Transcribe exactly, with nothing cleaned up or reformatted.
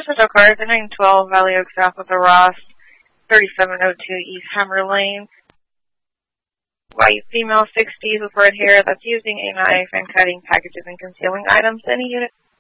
Central Cars, nine twelve Valley Oak South with the Ross, thirty-seven oh two East Hammer Lane. White female, sixties with red hair that's using a knife and cutting packages and concealing items. Any unit